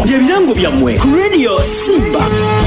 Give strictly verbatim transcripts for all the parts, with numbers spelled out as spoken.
byebirango byammwe ku Radio Simba.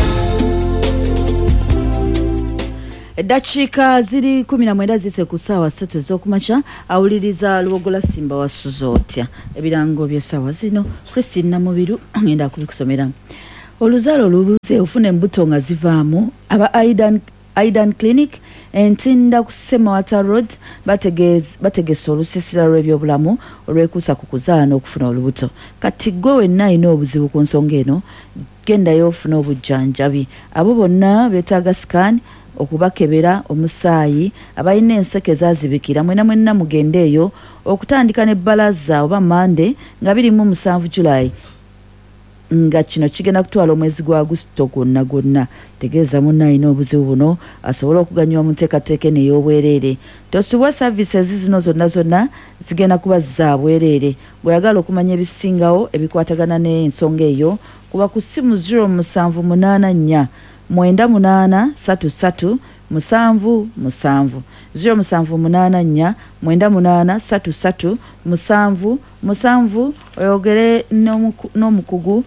Eddakiika ziri kumi na mwenda zise ku ssaawa ssatu ez'okumakya awuliriza Lubogola Simba wasuze otya ebirango by'essaawa zino. Christine Namubiru ngenda kubikusomera. Oluzaalo olubuze ofuna embuto nga zivaamu aba Aidan Aidan Clinic entinda ku Semawata Road bategese olusisira lw'ebyobulamu olwekuusa ku kuzaala n'okufuna olubuto. Kati gwe wenna alina obuzibu ku nsonga eno gendayo ofuna obujjanjabi. Abo bonna beetaaga scan okubakebera omusaayi abalina enseke zaazibikira mwena mwenna mugende eyo okutandika ne bbalaza oba Monday nga biri mu musanvu July nga kino kigenda kutwala omwezi gwa Augusito gwonna gwonna. Tegeeza munna alina obuzibu buno asobole okuganywa mu nteekateeka eno ey'obwereere. Tosubwa services zino zonna zonna zigenda kuba za bwereere. Bw'oyagala okumanya ebisingawo ebikwatagana n'ensonga eyo kuba ku ssimu zero musanvu munaana nnya mwenda munaana satu satu musanvu musanvu zero musanvu munaana nnya mwenda munaana satu satu musanvu musanvu. Oyogere n'omukugu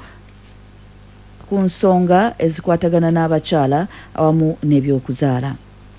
ku nsonga ezikwatagana n'abakyala awamu n'ebyokuzaala.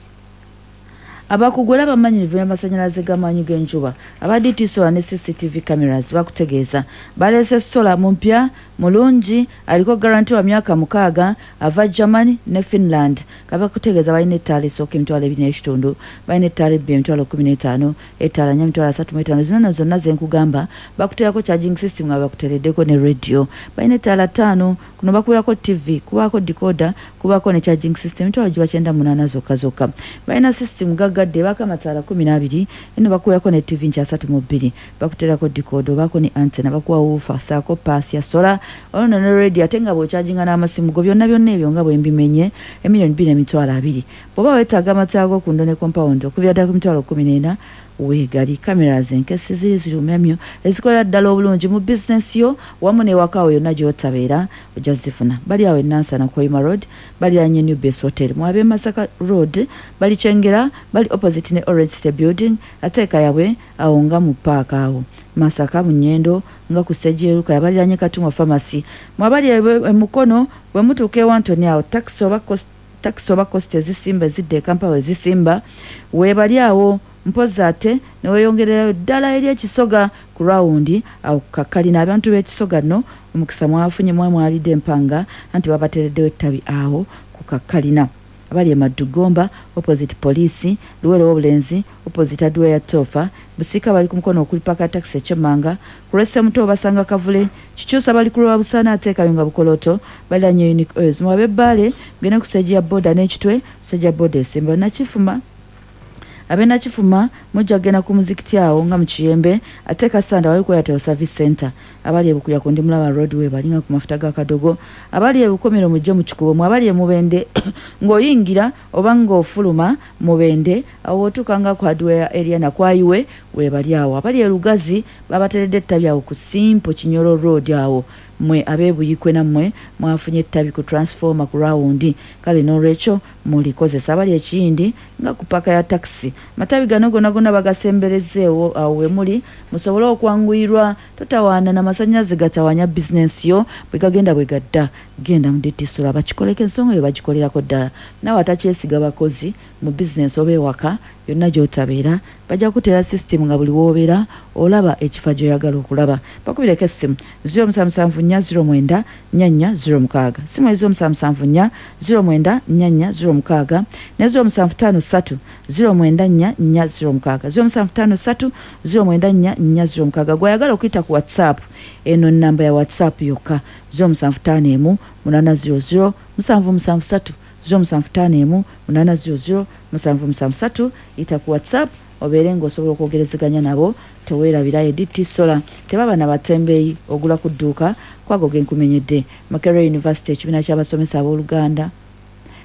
Abakugula bamanyirivu y'amasannyalaze g'amaanyi g'enjuba aba D T Solar ne C C T V cameras bakutegeeza baleese sola mumpya mulungi aliko garanti wa myaka mukaaga ava Germany ne Finland. Kabakutegeeza balina ettaala esooka emitwalo ebiri n'ekitundu, balina ettaala ebbiri emitwalo kkumi n'etaano, ettaala nnya emitwalo asatu mu etaano. Zino zonna ze nkugamba bakuteerako charging system nga bakuteereddeko ne radio. Balina ettaala ttaano kuno bakubeerako T V, kubaako decoder, kubaako ne charging system emitwalo giba kyenda munaana zokka zokka. Balina system gaggadde baako amataala kumi n'abiri eno bakubeerako ne T V nkya asatu mu bbiri, bakuteerako decoder, baako ne antenna, bakuwa woofer, saako paasi ya sola ono ne radio ate nga bw'okyajinga n'amasimu go byonna byonna ebyo nga bwe mbimenye emiliyoni bbiri n'emitwalo abiri. Bw'oba weetaaga amataala go ku ndone compound okuvira ddala ku mitwalo kkumi n'ena weegali. Cameras enkesi ziri zirumyamyo ezikolera ddala obulungi mu business yo wamu n'ewakaawo yonna gy'otabeera ojja zifuna. Bali awo enansana Koima Road, bali anye New Base Hotel, mwabe Masaka Road, bali Chengera, bali opposite ne Orange State Building, ate kayabwe awo nga mu park awo Masaka mu Nyendo nga ku stage eruka bali anye Katumwa Pharmacy. Mwabali emukono bwe mutuuka e Wantoni awo taxi oba cost taxi oba cost ezisimba zidde Kampala ezisimba weebali awo mpozi ate ne weeyongererayo ddala eri ekisoga ku rawundi awo kakalina. Abantu b'ekisoga nno omukisa mwafunye mwamwalidde empanga anti babateereddewo ettabi awo ku kakalina. Abali e Madugomba opposite police, Luwero w'obulenzi opposite Adwaya Tofa, Busika bali ku mukono okuli paka taxi ekyemmanga, ku lwesse muto basanga Kavule, Kikyusa bali ku lwa Busana ate Kayunga Bukoloto, bali anye Unique Oils. Mwabe Bbale ngene ku stage ya boda n'ekitwe, stage ya boda esimba na Kifuma. Abena Kifuma mujja gena ku muzikiti awo nga mu Kiyembe ate Kasanda wali ku Airtel Service Center. Abali ebukulya ku Ndimulaba Roadway balinga ku mafuta ga Kadogo, abali ebukomero mujje mu Kikubo, mwabali Mubende ng'oyingira oba ng'ofuluma Mubende awo otukanga ku Adwaya area na kwayiwe we bali awo. Abali e Lugazi babateredde ettabi awo ku Simpo Kinyoro Road awo mwe abebuyikwe nammwe mwafunye ettabi ku transformer ku rawundi. Kale n'olwekyo mulikozesa. Abali ekindi nga ku paka ya taxi matabi gano gonna gonna bagasemberezeewo awo we muli musobole okwanguyirwa totawaana n'amasannyalaze gatawanya bizinensi yo bwe gagenda bwe gadda. Genda mu D T Solar bakikoleko ensonga yo bagikolerako ddala. Nawe atakyesiga bakozi mu bizinensi oba ewaka yonna gy'otabeera bajja kuteera system nga buli w'obeera olaba ekifa gy'oyagala okulaba. Bakubireko essimu zero musanvu musanvu nnya zero mwenda nnya nnya zero mukaaga, simu ezo musanvu musanvu nnya zero mwenda nnya nnya zero mukaaga ne zero musanvu ttaano ssatu zero mwenda nnya nnya zero mukaaga, zero musanvu ttaano ssatu zero mwenda nnya nnya zero mukaaga. Gw'oyagala okuyita ku WhatsApp eno nnamba ya WhatsApp yokka zero musanvu ttaano emu munaana zero zero musanvu musanvu ssatu zero musanvu ttaano emu munaana zero zero musanvu musanvu ssatu. Yita ku WhatsApp obeere ng'osobola okwogerezeganya nabo toweerabirayo. D T Solar tebaba na batembeeyi ogula ku dduuka kwago genkumenyedde. Makerere University ekibiina ky'abasomesa abooluganda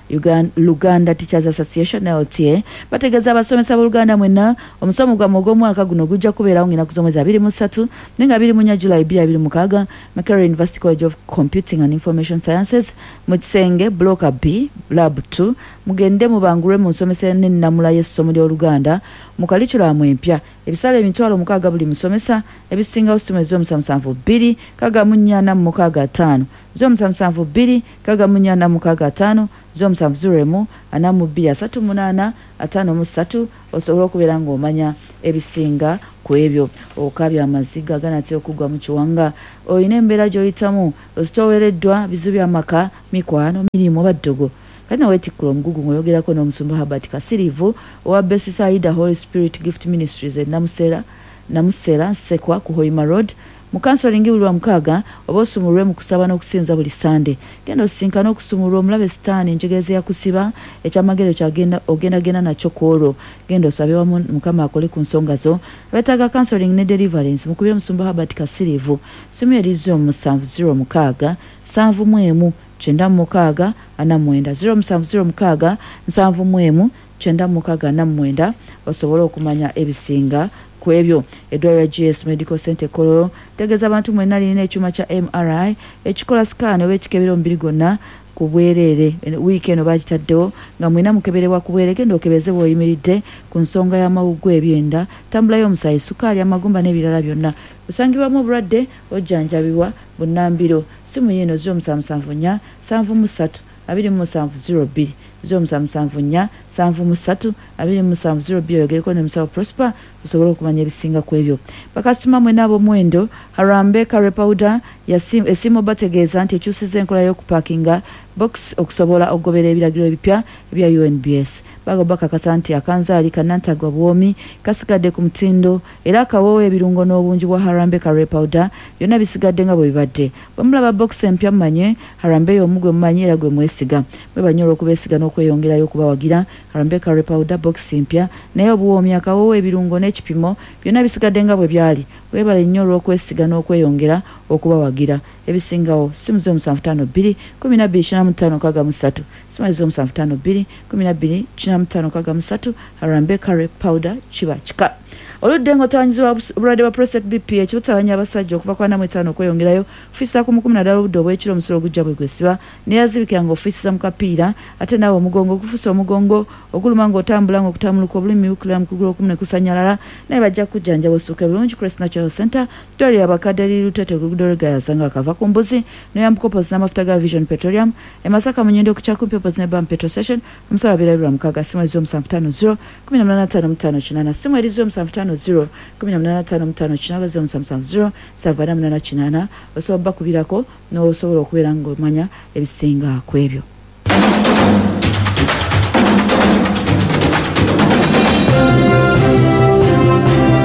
Uganda, Luganda Teachers Association L T A bategeeza abasomesa b'Oluganda mwenna omusomo gwa ogw'omwaka guno gujja kubeerawo ng'ennaku z'omwezi abiri mu ssatu nenga abiri mu nnya July bbiri abiri mukaaga Makerere University College of Computing and Information Sciences mu kisenge Block B Lab two mugende mubangulwe mu nsomesa n'ennamula y'essomo ly'Oluganda mu kalikulamu empya ebisale emitwalo mukaaga buli musomesa ebisinga osome z'omusanvu bbiri kaga mu nnya na mukaaga ttaano z'omusanvu bbiri kaga mu nnya na mukaaga ttaano z'omusanvu ziremu ana mu bbiri asatu munaana ataano mu ssatu osobola okubeera ng'omanya ebisinga ku ebyo okabya amaziga ganatera okugwa mu kiwanga olina embeera gy'oyitamu ozitowereddwa bizu by'amaka mikwano mirimu baddogo kati naweetikkula omugugu ng'oyogerako n'omusumba Herbert Kasirivu owa Bethsaida Holy Spirit Gift Ministries e Namusera Namusera Sekwa ku Hoima Road mu kansolingi buli lwa mukaaga oba osumulwe mu kusaba n'okusinza buli Sande genda osisinkana okusumulwa omulabe sitaani njegeze yakusiba ekyamagero kyagenda ogendagenda nakyo ku olwo genda osabe wamu Mukama akole ku nsonga zo beetaaga counseling ne deliverance mukubye omusumba Herbert Kasirivu simu erizo musanvu zero mukaaga sanvu mu emu kyenda mukaaga ana mwenda zero musanvu zero mukaaga nsanvu mu emu kyenda mukaaga ana mwenda osobola okumanya ebisinga ku ebyo eddwaliro G S Medical Center Kololo tegeeza abantu mwenna lirina ekyuma kya M R I ekikola scan oba ekikebera omubiri gwonna ku bwereere wiiki eno bakitaddewo nga mwina mukeberebwa ku bwere genda okebeze bw'oyimiridde ku nsonga y'amawuggwe ebyenda tambula y'omusaayi sukaali amagumba n'ebirala byonna osangibwamu obulwadde ojjanjabibwa bunnambiro simu yino ziro musanvu musanvu nnya sanvu mu ssatu abiri mu musanvu ziro bbiri ziro musanvu musanvu nnya sanvu mu ssatu abiri mu musanvu ziro bbiri oyogereko ne musawo Prosper osobola okumanya ebisinga ku ebyo bakasitoma mwena ab'omuwendo Harambe Kare Powder esimu bategeeza nti ekyusiza enkola y'okupaakinga box okusobola okugobera ebiragiro ebipya ebya U N B S bago bakakasa nti akanzaali kannantagwa bwomi kasigadde ku mutindo era akawoowo ebirungo n'obungi bwa Harambe Kare Powder byonna bisigadde nga bwe bibadde bwemulaba box empya mmanye Harambe y'omugwe mumanyi era gwe mwesiga bwe banyola okubeesiga n'okweyongerayo okubawagira Harambe Kare Powder box empya naye obuwoomi akawoowo ebirungo n'ekipimo byonna bisigadde nga bwe byali webale nnyo olw'okwesiga n'okweyongera okubawagira ebisingawo simu z'omusanvu ttaano bbiri kumi na bbiri kina mu ttaano kaga mu ssatu simu z'omusanvu ttaano bbiri kumi na bbiri kina mu ttaano kaga mu ssatu Harambe Kare Powder kiba kika oludde ng'otawanyizibwa obulwadde bwa prostate B P ekibutabanya abasajja okuva ku ana mu etaano okweyongerayo ofiisa ku mukumi naddala obudde obw'ekiro omusolo ogujja bwe gwesiba neyazibikira ng'ofiisiza mu kapiira ate naawe omugongo ogufuusa omugongo oguluma ng'otambula ng'okutambuluka obulimi bukula mu kugulu okumu ne kusanyalala naye bajja kujjanjaba osuuke bulungi Crest Natural Center ddwaliro abakadde lirutete oluguudo lwegayasa nga akava ku mbuzi noyambuka opozi n'amafuta ga Vision Petroleum e Masaka mu Nyendo okucakumpi opozi ne Bam Petrol Station omusaba birabirwa mukaaga simu erizo omusanvu ttaano zero kumi na munaana ttaano mu ttaano kinaana simu erizo omusanvu ttaano zero kumi na munaana ttaano mu ttaano kinaana bazo omusanvu musanvu zero sava na munaana kinaana osobola bakubirako n'osobola okubeera ng'omanya ebisinga ku ebyo.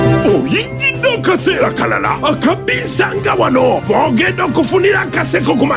Kaseera kalala akabinsanga wano bw'ogenda okufunira akaseko ku